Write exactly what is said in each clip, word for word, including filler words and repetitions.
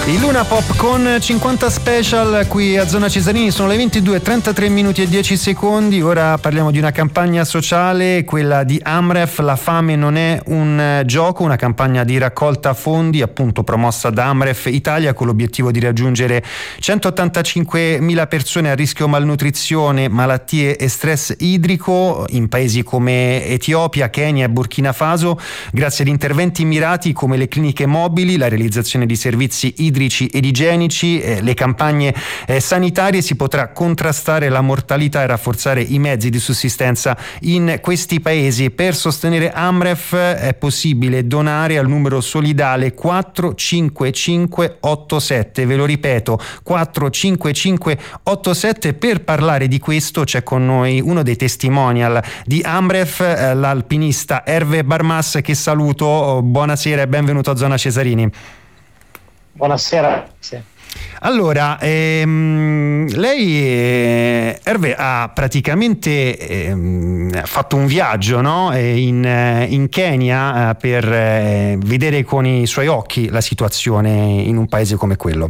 Il Luna Pop con cinquanta Special qui a Zona Cesarini. Sono le ventidue e trentatré minuti e dieci secondi. Ora parliamo di una campagna sociale, quella di Amref. La fame non è un gioco, una campagna di raccolta fondi appunto promossa da Amref Italia con l'obiettivo di raggiungere centottantacinquemila persone a rischio malnutrizione, malattie e stress idrico in paesi come Etiopia, Kenya e Burkina Faso, grazie ad interventi mirati come le cliniche mobili, la realizzazione di servizi idrici ed igienici, eh, le campagne eh, sanitarie. Si potrà contrastare la mortalità e rafforzare i mezzi di sussistenza in questi paesi. Per sostenere Amref è possibile donare al numero solidale quattro cinque cinque otto sette, ve lo ripeto quattro cinque cinque otto sette. Per parlare di questo c'è con noi uno dei testimonial di Amref, eh, l'alpinista Hervé Barmas, che saluto. Buonasera e benvenuto a Zona Cesarini. Buonasera. Sì. Allora, ehm, lei eh, Hervé ha praticamente ehm, fatto un viaggio, no? in, in Kenya eh, per eh, vedere con i suoi occhi la situazione in un paese come quello.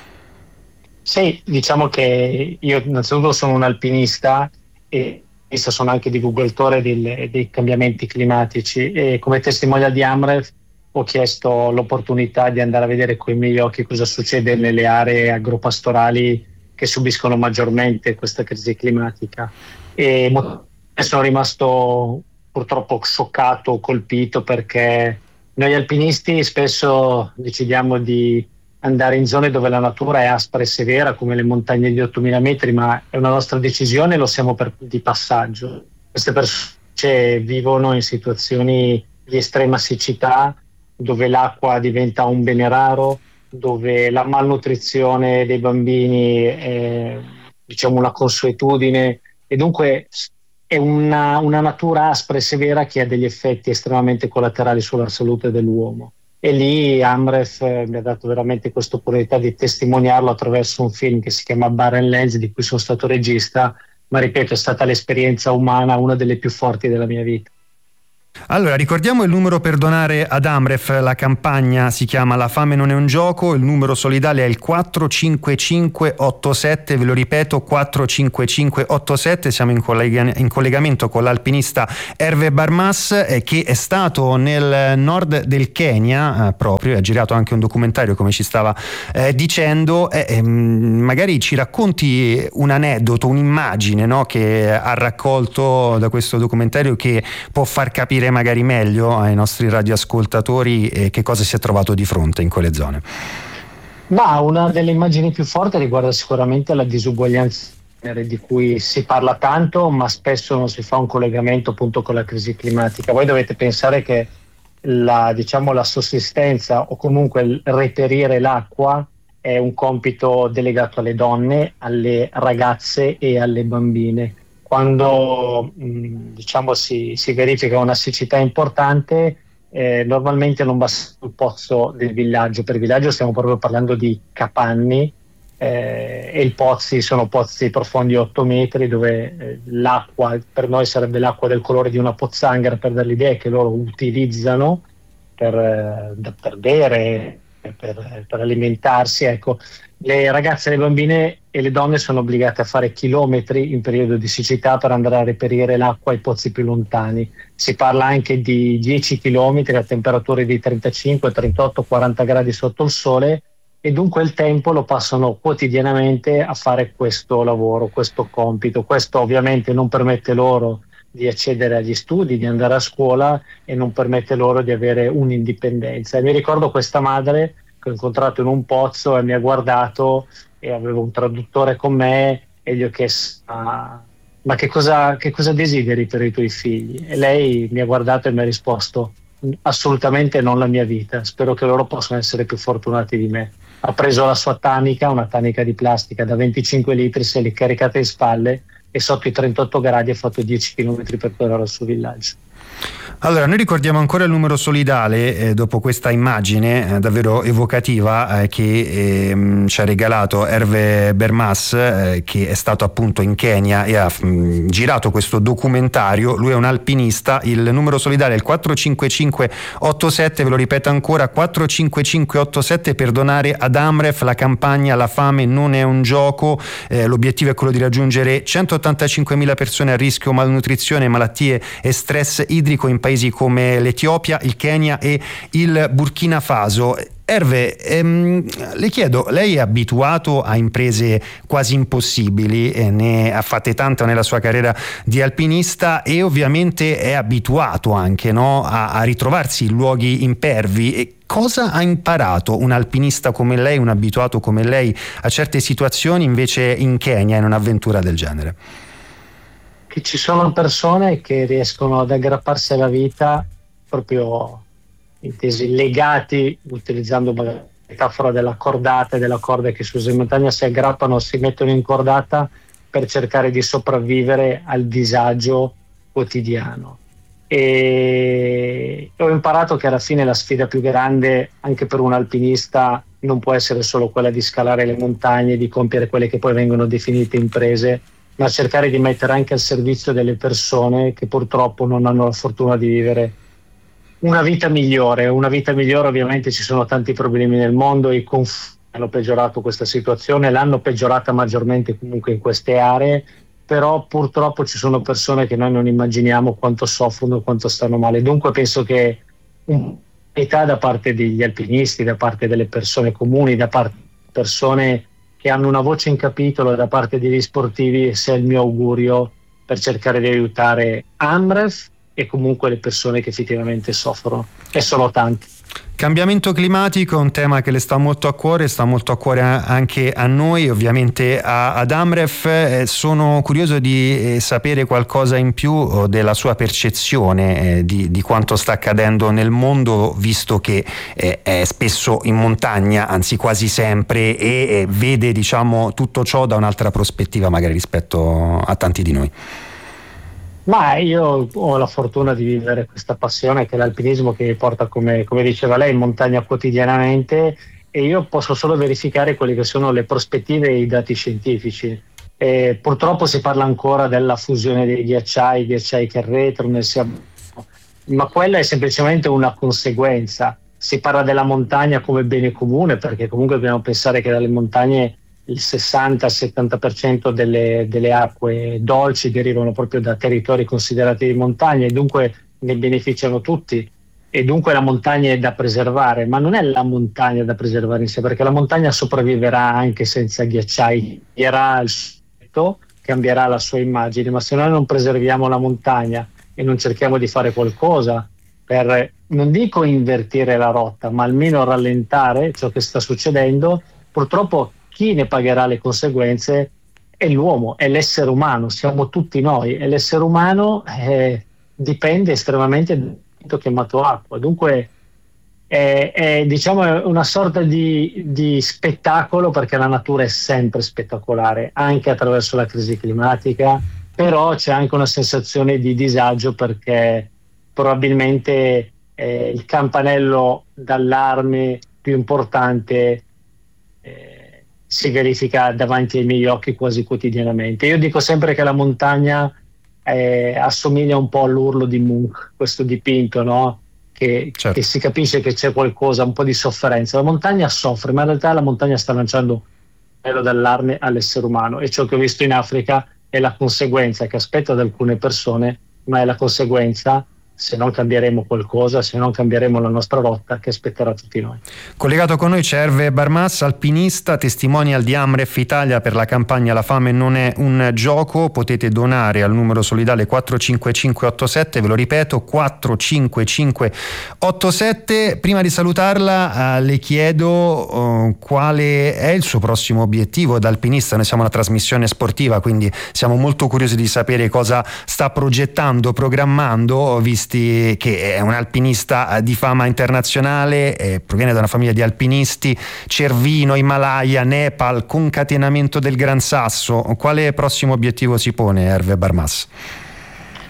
Sì, diciamo che io innanzitutto sono un alpinista e sono anche divulgatore del, dei cambiamenti climatici, e come testimonial di Amref ho chiesto l'opportunità di andare a vedere con i miei occhi cosa succede nelle aree agropastorali che subiscono maggiormente questa crisi climatica, e sono rimasto purtroppo scioccato, colpito, perché noi alpinisti spesso decidiamo di andare in zone dove la natura è aspra e severa, come le montagne di ottomila metri, ma è una nostra decisione, lo siamo per, di passaggio. Queste persone vivono in situazioni di estrema siccità, dove l'acqua diventa un bene raro, dove la malnutrizione dei bambini è, diciamo, una consuetudine, e dunque è una, una natura aspra e severa che ha degli effetti estremamente collaterali sulla salute dell'uomo. E lì Amref mi ha dato veramente questa opportunità di testimoniarlo attraverso un film che si chiama Barren Lands, di cui sono stato regista, ma ripeto, è stata l'esperienza umana una delle più forti della mia vita. Allora, ricordiamo il numero per donare ad Amref. La campagna si chiama La fame non è un gioco, il numero solidale è il quattro cinque cinque otto sette, ve lo ripeto quattro cinque cinque otto sette. Siamo in, collega- in collegamento con l'alpinista Hervé Barmas, eh, che è stato nel nord del Kenya eh, proprio, ha girato anche un documentario, come ci stava eh, dicendo. eh, eh, magari ci racconti un aneddoto, un'immagine, no, che ha raccolto da questo documentario, che può far capire magari meglio ai nostri radioascoltatori eh, che cosa si è trovato di fronte in quelle zone. Ma una delle immagini più forti riguarda sicuramente la disuguaglianza di cui si parla tanto, ma spesso non si fa un collegamento appunto con la crisi climatica. Voi dovete pensare che la, diciamo, la sussistenza o comunque il reperire l'acqua è un compito delegato alle donne, alle ragazze e alle bambine. Quando mh, diciamo si, si verifica una siccità importante, eh, normalmente non basta il pozzo del villaggio. Per il villaggio stiamo proprio parlando di capanni, eh, e i pozzi sono pozzi profondi otto metri, dove eh, l'acqua, per noi sarebbe l'acqua del colore di una pozzanghera, per dare l'idea, che loro utilizzano per, eh, per bere, per, per alimentarsi. Ecco, le ragazze, le bambine e le donne sono obbligate a fare chilometri in periodo di siccità per andare a reperire l'acqua ai pozzi più lontani. Si parla anche di dieci chilometri a temperature di trentacinque, trentotto, quaranta gradi sotto il sole, e dunque il tempo lo passano quotidianamente a fare questo lavoro, questo compito. Questo ovviamente non permette loro di accedere agli studi, di andare a scuola, e non permette loro di avere un'indipendenza. E mi ricordo questa madre che ho incontrato in un pozzo e mi ha guardato, e avevo un traduttore con me, e gli ho chiesto ah, ma che cosa, che cosa desideri per i tuoi figli? E lei mi ha guardato e mi ha risposto: assolutamente non la mia vita, spero che loro possano essere più fortunati di me. Ha preso la sua tanica, una tanica di plastica da venticinque litri, se l'è caricata in spalle, e sotto i trentotto gradi ha fatto dieci chilometri per tornare al suo villaggio. Allora, noi ricordiamo ancora il numero solidale eh, dopo questa immagine eh, davvero evocativa eh, che eh, ci ha regalato Hervé Bermas, eh, che è stato appunto in Kenya e ha mh, girato questo documentario. Lui è un alpinista. Il numero solidale è il quattro cinque cinque otto sette, ve lo ripeto ancora, quattro cinque cinque otto sette, per donare ad Amref la campagna La fame non è un gioco. Eh, l'obiettivo è quello di raggiungere centottantacinquemila persone a rischio malnutrizione, malattie e stress idrico in paesi come l'Etiopia, il Kenya e il Burkina Faso. Hervé, ehm, le chiedo, lei è abituato a imprese quasi impossibili, e ne ha fatte tante nella sua carriera di alpinista, e ovviamente è abituato anche, no, a, a ritrovarsi in luoghi impervi. E cosa ha imparato un alpinista come lei, un abituato come lei a certe situazioni, invece in Kenya, in un'avventura del genere? Che ci sono persone che riescono ad aggrapparsi alla vita proprio intesi legati, utilizzando la metafora della cordata e della corda che si usa in montagna, si aggrappano, si mettono in cordata per cercare di sopravvivere al disagio quotidiano. E ho imparato che alla fine la sfida più grande anche per un alpinista non può essere solo quella di scalare le montagne, di compiere quelle che poi vengono definite imprese, ma cercare di mettere anche al servizio delle persone che purtroppo non hanno la fortuna di vivere una vita migliore. Una vita migliore, ovviamente ci sono tanti problemi nel mondo, i conflitti hanno peggiorato questa situazione, l'hanno peggiorata maggiormente comunque in queste aree, però purtroppo ci sono persone che noi non immaginiamo quanto soffrono, quanto stanno male. Dunque penso che un'età da parte degli alpinisti, da parte delle persone comuni, da parte di persone che hanno una voce in capitolo, da parte degli sportivi, sia il mio augurio per cercare di aiutare Amref e comunque le persone che effettivamente soffrono, e sono tanti. Cambiamento climatico è un tema che le sta molto a cuore, sta molto a cuore anche a noi, ovviamente a, ad Amref. Eh, sono curioso di eh, sapere qualcosa in più oh, della sua percezione eh, di, di quanto sta accadendo nel mondo, visto che eh, è spesso in montagna, anzi quasi sempre, e eh, vede, diciamo, tutto ciò da un'altra prospettiva magari rispetto a tanti di noi. Ma io ho la fortuna di vivere questa passione che è l'alpinismo, che mi porta, come, come diceva lei, in montagna quotidianamente, e io posso solo verificare quelle che sono le prospettive e i dati scientifici. E purtroppo si parla ancora della fusione dei ghiacciai, ghiacciai che arretrano, ma quella è semplicemente una conseguenza. Si parla della montagna come bene comune, perché comunque dobbiamo pensare che dalle montagne il sessanta settanta per cento delle, delle acque dolci derivano proprio da territori considerati di montagna, e dunque ne beneficiano tutti, e dunque la montagna è da preservare. Ma non è la montagna da preservare in sé, perché la montagna sopravviverà anche senza ghiacciai, cambierà il suo, cambierà la sua immagine, ma se noi non preserviamo la montagna e non cerchiamo di fare qualcosa per, non dico invertire la rotta, ma almeno rallentare ciò che sta succedendo, purtroppo chi ne pagherà le conseguenze è l'uomo, è l'essere umano, siamo tutti noi, e l'essere umano eh, dipende estremamente dal elemento chiamato acqua. Dunque è, è, diciamo, una sorta di, di spettacolo, perché la natura è sempre spettacolare, anche attraverso la crisi climatica, però c'è anche una sensazione di disagio, perché probabilmente eh, il campanello d'allarme più importante eh, si verifica davanti ai miei occhi quasi quotidianamente. Io dico sempre che la montagna eh, assomiglia un po' all'Urlo di Munch, questo dipinto, no? Che, certo. che si capisce che c'è qualcosa, un po' di sofferenza. La montagna soffre, ma in realtà la montagna sta lanciando un velo d'allarme all'essere umano, e ciò che ho visto in Africa è la conseguenza che aspetta da alcune persone, ma è la conseguenza, se non cambieremo qualcosa, se non cambieremo la nostra rotta, che aspetterà tutti noi. Collegato con noi c'è Hervé Bermas, alpinista, testimonial di Amref Italia per la campagna La fame non è un gioco. Potete donare al numero solidale quattro cinque cinque otto sette, ve lo ripeto, quattro cinque cinque otto sette. Prima di salutarla eh, le chiedo eh, quale è il suo prossimo obiettivo da alpinista. Noi siamo una trasmissione sportiva, quindi siamo molto curiosi di sapere cosa sta progettando, programmando, visto che è un alpinista di fama internazionale, eh, proviene da una famiglia di alpinisti, Cervino, Himalaya, Nepal, concatenamento del Gran Sasso. Quale prossimo obiettivo si pone Hervé Bermas?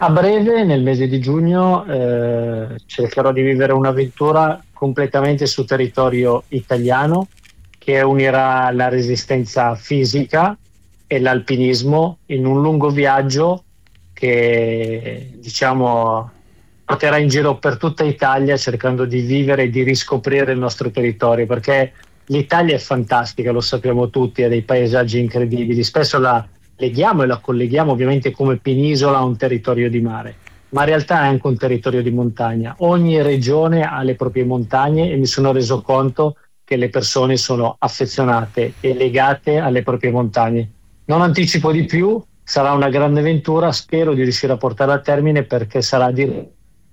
A breve, nel mese di giugno, eh, cercherò di vivere un'avventura completamente su territorio italiano che unirà la resistenza fisica e l'alpinismo in un lungo viaggio che, diciamo, porterà in giro per tutta Italia cercando di vivere e di riscoprire il nostro territorio, perché l'Italia è fantastica, lo sappiamo tutti, ha dei paesaggi incredibili. Spesso la leghiamo e la colleghiamo ovviamente come penisola a un territorio di mare, ma in realtà è anche un territorio di montagna. Ogni regione ha le proprie montagne e mi sono reso conto che le persone sono affezionate e legate alle proprie montagne. Non anticipo di più, sarà una grande avventura, spero di riuscire a portarla a termine perché sarà di...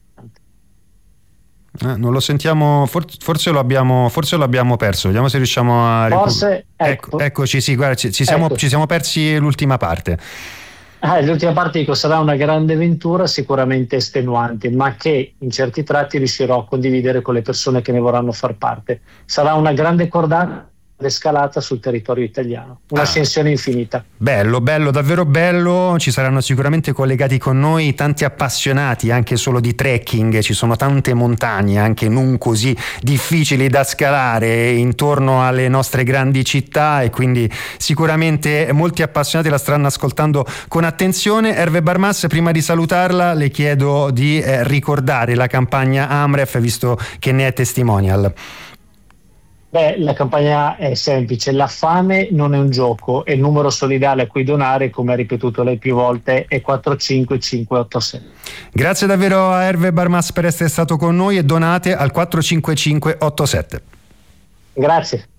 Eh, non lo sentiamo, for- forse lo abbiamo forse lo abbiamo perso, vediamo se riusciamo a recu- Forse, ecco. ecco, eccoci, sì, guarda, ci, ci, siamo, Ecco. ci siamo persi l'ultima parte. Eh, l'ultima parte dico sarà una grande avventura, sicuramente estenuante, ma che in certi tratti riuscirò a condividere con le persone che ne vorranno far parte. Sarà una grande cordata scalata sul territorio italiano, un'ascensione ah. infinita. Bello, bello, davvero bello. Ci saranno sicuramente collegati con noi tanti appassionati anche solo di trekking. Ci sono tante montagne anche non così difficili da scalare intorno alle nostre grandi città, e quindi sicuramente molti appassionati la staranno ascoltando con attenzione. Hervé Barmas, prima di salutarla le chiedo di eh, ricordare la campagna Amref, visto che ne è testimonial. Beh, la campagna è semplice, la fame non è un gioco e il numero solidale a cui donare, come ha ripetuto lei più volte, è quattro cinque cinque otto sei. Grazie davvero a Hervé Barmas per essere stato con noi e donate al quattro cinque cinque otto sette. Grazie.